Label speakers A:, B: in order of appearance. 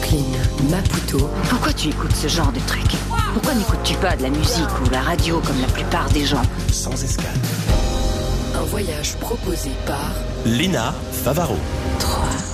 A: Brooklyn, Maputo.
B: Pourquoi tu écoutes ce genre de truc? Pourquoi n'écoutes-tu pas de la musique ou la radio comme la plupart des gens?
C: Sans escale.
A: Un voyage proposé par
C: Léna Favaro.
A: 3.